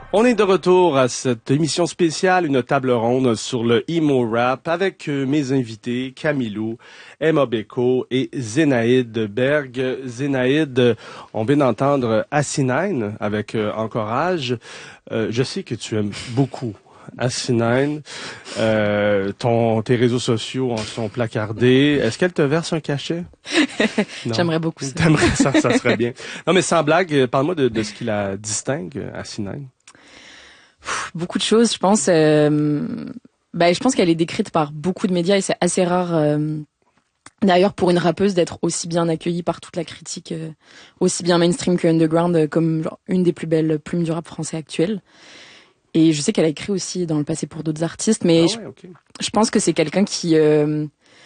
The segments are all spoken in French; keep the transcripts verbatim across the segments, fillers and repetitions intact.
On est de retour à cette émission spéciale, une table ronde sur le emo rap avec mes invités Camilo, Emma Beko et Zénaïde Berg. Zénaïde, on vient d'entendre Asinine avec euh, Encourage. Euh, je sais que tu aimes beaucoup Asinine. Euh, ton, tes réseaux sociaux en sont placardés. Est-ce qu'elle te verse un cachet? J'aimerais beaucoup ça. T'aimerais ça, ça serait bien. Non, mais sans blague, parle-moi de, de ce qui la distingue, Asinine. Beaucoup de choses, je pense. Euh, bah, je pense qu'elle est décrite par beaucoup de médias et c'est assez rare, euh, d'ailleurs, pour une rappeuse d'être aussi bien accueillie par toute la critique, euh, aussi bien mainstream que underground, euh, comme genre, une des plus belles plumes du rap français actuel. Et je sais qu'elle a écrit aussi dans le passé pour d'autres artistes, mais ah ouais, je, okay. je pense que c'est quelqu'un qui, euh,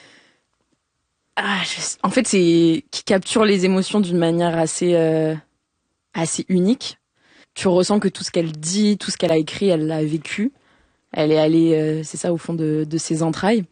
ah, je, en fait, c'est qui capture les émotions d'une manière assez, euh, assez unique. Tu ressens que tout ce qu'elle dit, tout ce qu'elle a écrit, elle l'a vécu. Elle est allée, euh, c'est ça, au fond de, de ses entrailles.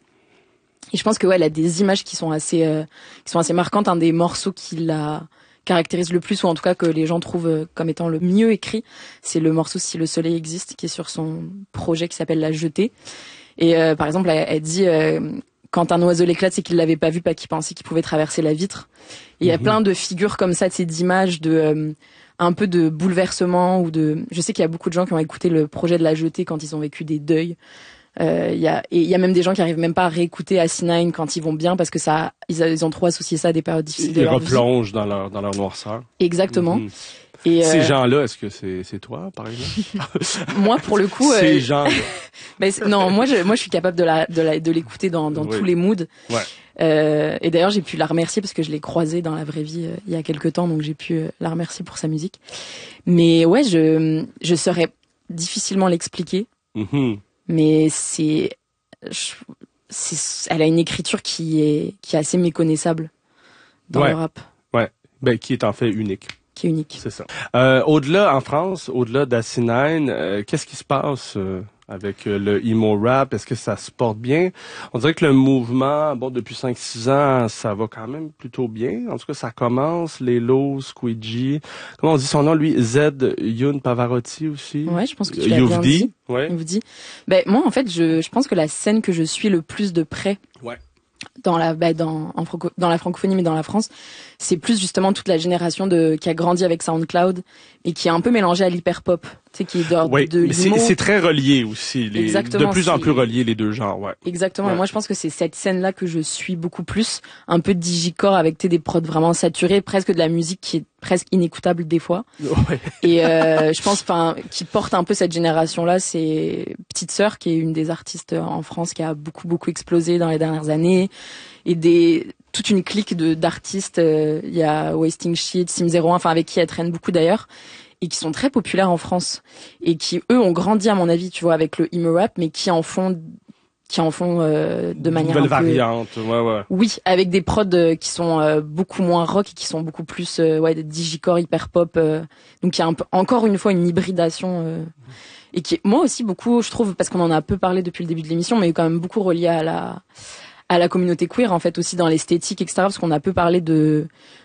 Et je pense que ouais, elle a des images qui sont assez, euh, qui sont assez marquantes. Un des morceaux qui la caractérise le plus, ou en tout cas que les gens trouvent comme étant le mieux écrit, c'est le morceau Si le soleil existe, qui est sur son projet qui s'appelle La Jetée. Et euh, par exemple, elle, elle dit euh, quand un oiseau l'éclate, c'est qu'il l'avait pas vu, pas qu'il pensait qu'il pouvait traverser la vitre. Et il y a mmh. plein de figures comme ça, d'images de euh, un peu de bouleversement ou de. Je sais qu'il y a beaucoup de gens qui ont écouté le projet de La Jetée quand ils ont vécu des deuils. Euh, il y a et il y a même des gens qui arrivent même pas à réécouter Asinine quand ils vont bien parce que ça ils, ils ont trop associé ça à des périodes difficiles. Ils de leur replongent vie. dans leur dans leur noirceur. Exactement. Mm-hmm. Et ces euh... gens-là, est-ce que c'est c'est toi par exemple? Moi pour le coup. Ces euh... gens. ben, non, moi je moi je suis capable de la de la de l'écouter dans dans oui. tous les moods. Ouais. Euh, et d'ailleurs, j'ai pu la remercier parce que je l'ai croisée dans la vraie vie euh, il y a quelques temps, donc j'ai pu euh, la remercier pour sa musique. Mais ouais, je je saurais difficilement l'expliquer. Mm-hmm. Mais c'est, je, c'est, elle a une écriture qui est qui est assez méconnaissable dans ouais. le rap. Ouais, ben qui est en fait unique. Qui est unique. C'est ça. Euh, au-delà en France, au-delà d'Asinine, euh, qu'est-ce qui se passe euh, avec euh, le emo rap? Est-ce que ça se porte bien? On dirait que le mouvement, bon, depuis cinq six ans, ça va quand même plutôt bien. En tout cas, ça commence. Lélo, Squeegee. Comment on dit son nom, lui? Z, Youn Pavarotti aussi. Ouais, je pense que tu l'as bien dit. Ouais. Youvdi. Ben, moi, en fait, je, je pense que la scène que je suis le plus de près. Ouais. Dans la, bah, dans, en franco, dans la francophonie, mais dans la France, c'est plus justement toute la génération de, qui a grandi avec SoundCloud et qui est un peu mélangée à l'hyperpop, tu sais, qui est de, oui, de mais c'est, c'est très relié aussi, les, Exactement, de plus c'est... en plus relié les deux genres, ouais. Exactement. Ouais. Moi, je pense que c'est cette scène-là que je suis beaucoup plus, un peu digicore avec t'es, des prods vraiment saturés, presque de la musique qui est presque inécoutable des fois. Ouais. Et euh, je pense, enfin, qui porte un peu cette génération-là, c'est Petite Sœur, qui est une des artistes en France qui a beaucoup beaucoup explosé dans les dernières années, et des toute une clique de d'artistes. Il euh, y a Wasting Shit, Sim zéro un, enfin avec qui elle traîne beaucoup d'ailleurs, et qui sont très populaires en France et qui eux ont grandi à mon avis, tu vois, avec le emo rap, mais qui en font qui en font euh, de manière nouvelle un peu... variante, ouais ouais. Oui, avec des prods euh, qui sont euh, beaucoup moins rock et qui sont beaucoup plus euh, ouais, digicore, hyper pop. Euh, donc il y a un peu, encore une fois une hybridation euh, et qui est moi aussi beaucoup, je trouve, parce qu'on en a peu parlé depuis le début de l'émission, mais quand même beaucoup relié à la à la communauté queer en fait, aussi dans l'esthétique, et cetera. Parce qu'on a peu parlé de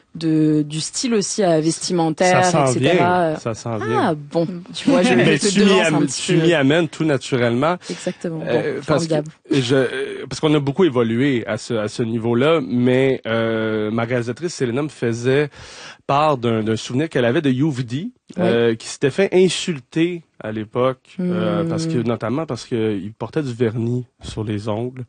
de du style aussi à vestimentaire, ça et cetera. Vient, ça s'en vient. Ah bon, tu vois, je, mais je te tu m'y, devance am- un petit tu peu. m'y amènes tout naturellement. Exactement. Bon, euh, parce que je, parce qu'on a beaucoup évolué à ce à ce niveau-là, mais euh, ma réalisatrice Selena me faisait part d'un, d'un souvenir qu'elle avait de Youvdi, oui. euh, qui s'était fait insulter à l'époque, mmh. euh, parce que notamment parce que il portait du vernis sur les ongles.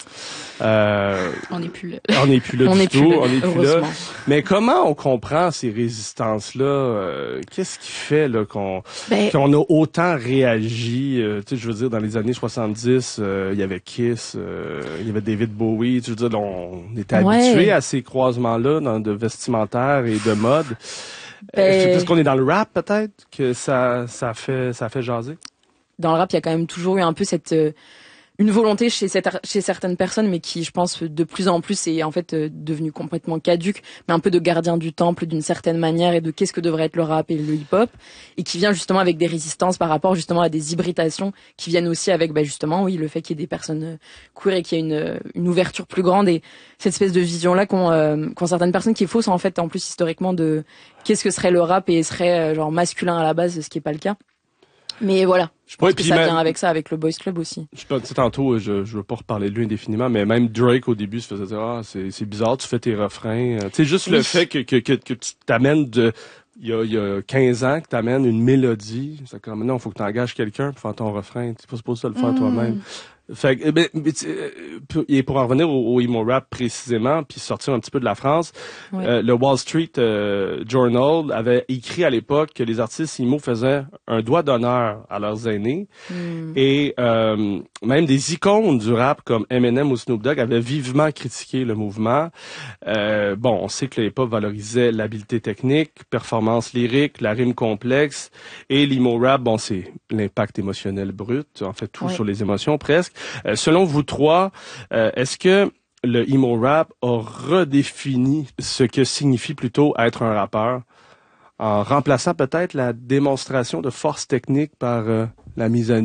Euh, on n'est plus là. On n'est plus là on du est tout. Plus là, on n'est plus là. Mais comment on comprend ces résistances-là euh, Qu'est-ce qui fait là qu'on ben... qu'on a autant réagi euh, Tu sais, je veux dire, dans les années soixante-dix, euh, il y avait Kiss, euh, il y avait David Bowie. Tu veux dire, on était ouais. habitués à ces croisements-là dans de vestimentaire et de mode. Ben... Est-ce qu'on est dans le rap peut-être que ça ça fait ça fait jaser? Dans le rap, il y a quand même toujours eu un peu cette euh, une volonté chez cette chez certaines personnes, mais qui, je pense, de plus en plus est en fait euh, devenue complètement caduque, mais un peu de gardien du temple d'une certaine manière, et de qu'est-ce que devrait être le rap et le hip-hop, et qui vient justement avec des résistances par rapport justement à des hybridations qui viennent aussi avec bah, justement oui le fait qu'il y ait des personnes queer et qu'il y ait une une ouverture plus grande, et cette espèce de vision là qu'ont euh, qu'ont certaines personnes, qui est fausse en fait en plus historiquement, de qu'est-ce que serait le rap et serait euh, genre masculin à la base, ce qui est pas le cas. Mais voilà. Je pense ouais, que ça même, vient avec ça, avec le Boys Club aussi. Je sais tantôt, je, je veux pas reparler de lui indéfiniment, mais même Drake, au début, se faisait dire, ah, c'est, c'est bizarre, tu fais tes refrains. Tu sais, juste oui. le fait que, que, que, que tu t'amènes de, il y a, il y a quinze ans que t'amènes une mélodie. C'est comme, non, faut que t'engages quelqu'un pour faire ton refrain. T'es pas supposé le faire mmh. toi-même. Fait que, ben, et pour en revenir au, au emo rap précisément, puis sortir un petit peu de la France, ouais. euh, le Wall Street euh, Journal avait écrit à l'époque que les artistes emo faisaient un doigt d'honneur à leurs aînés, mm. et euh, même des icônes du rap comme Eminem ou Snoop Dogg avaient vivement critiqué le mouvement. Euh, bon, on sait que le hip-hop valorisait l'habileté technique, performance lyrique, la rime complexe, et l'emo rap, bon, c'est l'impact émotionnel brut, en fait tout ouais. sur les émotions presque. Euh, selon vous trois, euh, est-ce que le emo rap a redéfini ce que signifie plutôt être un rappeur, en remplaçant peut-être la démonstration de force technique par euh, la mise à nu?